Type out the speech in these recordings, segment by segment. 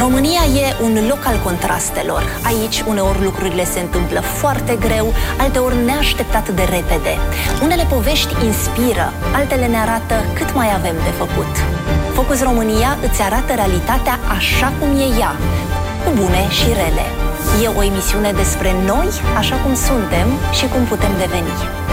România e un loc al contrastelor. Aici uneori lucrurile se întâmplă foarte greu, alteori neașteptat de repede. Unele povești inspiră, altele ne arată cât mai avem de făcut. Focus România îți arată realitatea așa cum e ea, cu bune și rele. E o emisiune despre noi, așa cum suntem și cum putem deveni.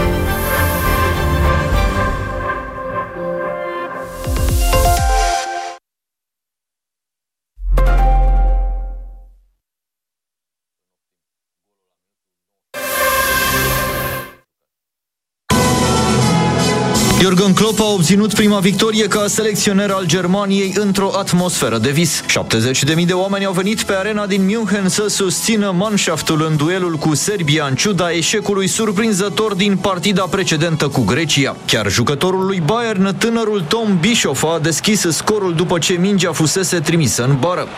Jürgen Klopp a obținut prima victorie ca selecționer al Germaniei într-o atmosferă de vis. 70.000 de oameni au venit pe arena din München să susțină Mannschaftul în duelul cu Serbia, în ciuda eșecului surprinzător din partida precedentă cu Grecia. Chiar jucătorul lui Bayern, tânărul Tom Bischoff, a deschis scorul după ce mingea fusese trimisă în bară.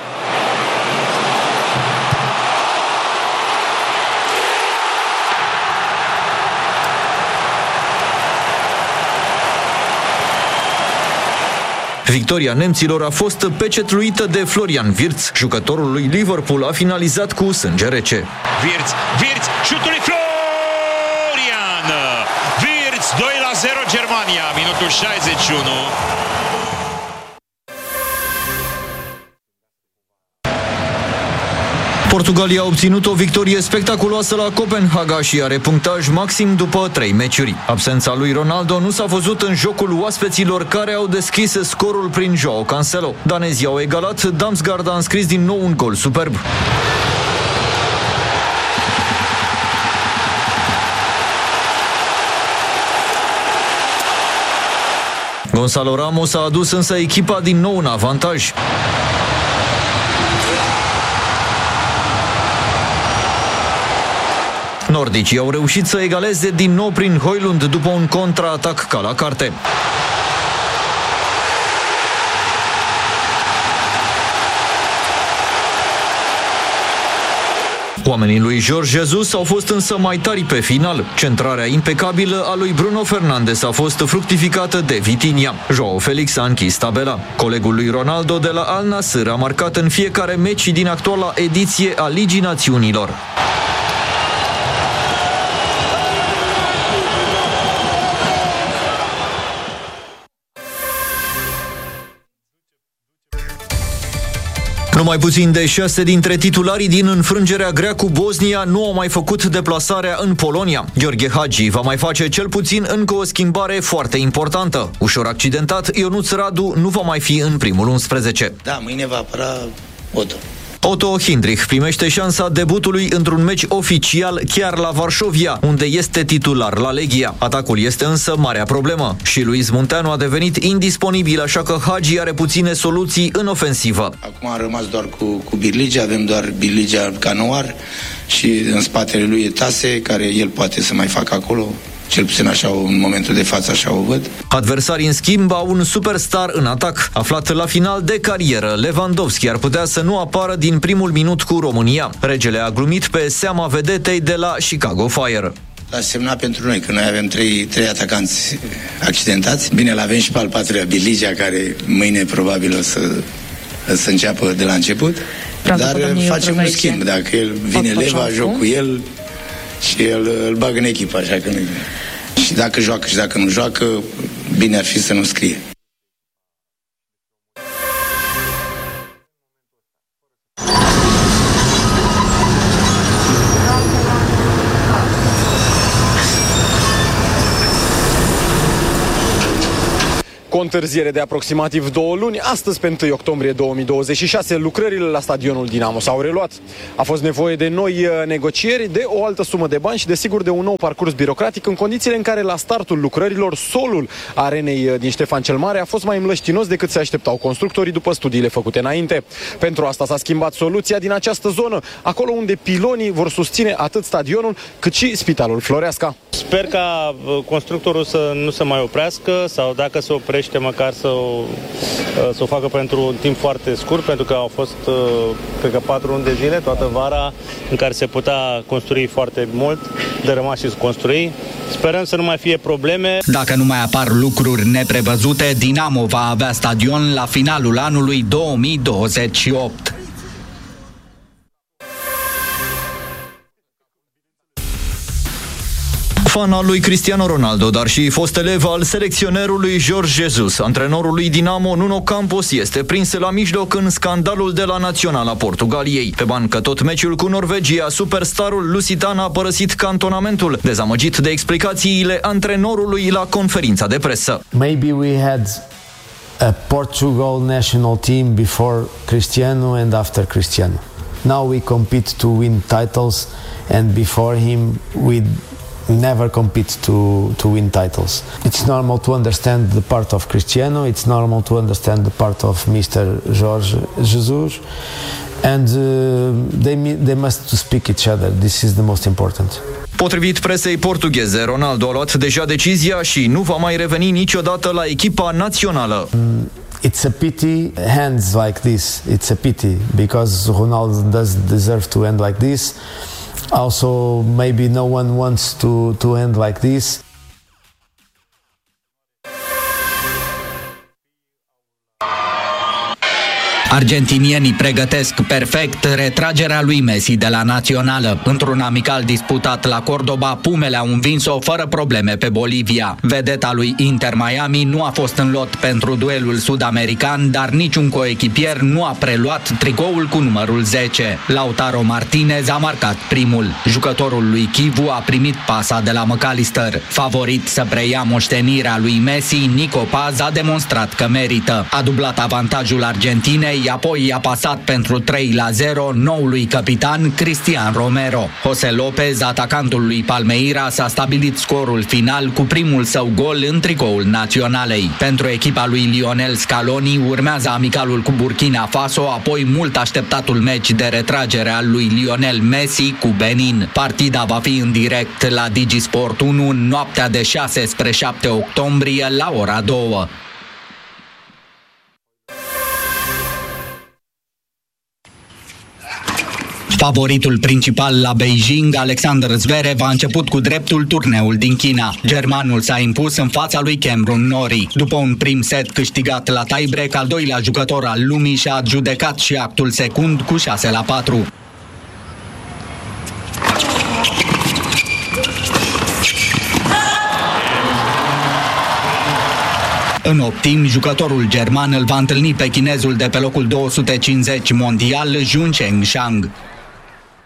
Victoria nemților a fost pecetluită de Florian Wirtz. Jucătorul lui Liverpool a finalizat cu sânge rece. Wirtz, șutul lui Florian! Wirtz, 2-0 Germania, minutul 61. Portugalia a obținut o victorie spectaculoasă la Copenhaga și are punctaj maxim după 3 meciuri. Absența lui Ronaldo nu s-a văzut în jocul oaspeților, care au deschis scorul prin Joao Cancelo. Danezii au egalat, Damsgaard a înscris din nou un gol superb. Gonzalo Ramos a adus însă echipa din nou în avantaj. Nordicii au reușit să egaleze din nou prin Højlund după un contraatac ca la carte. Oamenii lui Jorge Jesus au fost însă mai tari pe final. Centrarea impecabilă a lui Bruno Fernandes a fost fructificată de Vitinha. Joao Felix a închis tabela. Colegul lui Ronaldo de la Al Nassr a marcat în fiecare meci din actuala ediție a Ligii Națiunilor. Numai puțin de 6 dintre titularii din înfrângerea grea cu Bosnia nu au mai făcut deplasarea în Polonia. Gheorghe Hagi va mai face cel puțin încă o schimbare foarte importantă. Ușor accidentat, Ionuț Radu nu va mai fi în primul 11. Da, mâine va apăra Otto. Otto Hindrich primește șansa debutului într-un meci oficial chiar la Varșovia, unde este titular la Legia. Atacul este însă marea problemă și Luis Munteanu a devenit indisponibil, așa că Hagi are puține soluții în ofensivă. Acum am rămas doar cu Birligea, avem doar Birligea ca noar și în spatele lui e Tase, care el poate să mai facă acolo. Cel puțin așa, în momentul de față, așa o văd. Adversarii, în schimb, au un superstar în atac. Aflat la final de carieră, Lewandowski ar putea să nu apară din primul minut cu România. Regele a glumit pe seama vedetei de la Chicago Fire. A semnat pentru noi, că noi avem trei atacanți accidentați. Bine, l-avem și pe al patrulea, Birligea, care mâine probabil o să înceapă de la început. Dar facem un schimb. Dacă el vine Leva, joc cu el și el îl bagă în echipă, așa că nu. Și dacă joacă și dacă nu joacă, bine ar fi să nu scrie. Cu o întârziere de aproximativ 2 luni, astăzi, pe 1 octombrie 2026, lucrările la stadionul Dinamo s-au reluat. A fost nevoie de noi negocieri, de o altă sumă de bani și, desigur, de un nou parcurs birocratic, în condițiile în care, la startul lucrărilor, solul arenei din Ștefan cel Mare a fost mai mlăștinos decât se așteptau constructorii după studiile făcute înainte. Pentru asta s-a schimbat soluția din această zonă, acolo unde pilonii vor susține atât stadionul, cât și Spitalul Floreasca. Sper ca constructorul să nu se mai oprească sau, dacă se oprește, măcar să o facă pentru un timp foarte scurt, pentru că au fost, cred că 4 luni de zile, toată vara, în care se putea construi foarte mult, de rămas și să construi. Sperăm să nu mai fie probleme. Dacă nu mai apar lucruri neprevăzute, Dinamo va avea stadion la finalul anului 2028. fan al lui Cristiano Ronaldo, dar și fost elev al selecționerului Jorge Jesus. Antrenorul lui Dinamo, Nuno Campos, este prins la mijloc în scandalul de la Naționala Portugaliei. Pe bancă tot meciul cu Norvegia, superstarul lusitan a părăsit cantonamentul, dezamăgit de explicațiile antrenorului la conferința de presă. Maybe we had a Portugal national team before Cristiano and after Cristiano. Now we compete to win titles, and before him we never compete to win titles. It's normal to understand the part of Cristiano, it's normal to understand the part of Mr. Jorge Jesus, and they must speak each other. This is the most important. Potrivit presei portugheze, Ronaldo a luat deja decizia și nu va mai reveni niciodată la echipa națională. It's a pity ends like this. It's a pity because Ronaldo doesn't deserve to end like this. Also, maybe no one wants to end like this. Argentinienii pregătesc perfect retragerea lui Messi de la națională. Într-un amical disputat la Cordoba, Pumele au învins-o fără probleme pe Bolivia. Vedeta lui Inter Miami nu a fost în lot pentru duelul sud-american, dar niciun coechipier nu a preluat tricoul cu numărul 10. Lautaro Martinez a marcat primul. Jucătorul lui Chivu a primit pasa de la McAllister. Favorit să preia moștenirea lui Messi, Nico Paz a demonstrat că merită. A dublat avantajul Argentinei, apoi i-a pasat pentru 3-0 noului capitan Cristian Romero. José López, atacantul lui Palmeiras, a stabilit scorul final cu primul său gol în tricoul naționalei. Pentru echipa lui Lionel Scaloni urmează amicalul cu Burkina Faso, apoi mult așteptatul meci de retragere al lui Lionel Messi cu Benin. Partida va fi în direct la Digisport 1 în noaptea de 6 spre 7 octombrie la ora 2. Favoritul principal la Beijing, Alexander Zverev, a început cu dreptul turneul din China. Germanul s-a impus în fața lui Cameron Norrie. După un prim set câștigat la tie-break, al doilea jucător al lumii și-a adjudecat și actul secund cu 6-4. În optim, jucătorul german îl va întâlni pe chinezul de pe locul 250 mondial, Jun Cheng Shang.